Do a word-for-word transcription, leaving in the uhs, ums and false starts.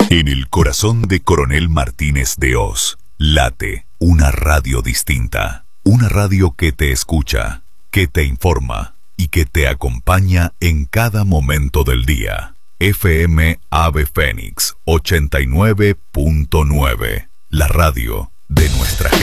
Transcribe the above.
En el corazón de Coronel Martínez de Hoz, late una radio distinta. Una radio que te escucha, que te informa y que te acompaña en cada momento del día. F M Ave Fénix ochenta y nueve punto nueve, la radio de nuestra gente.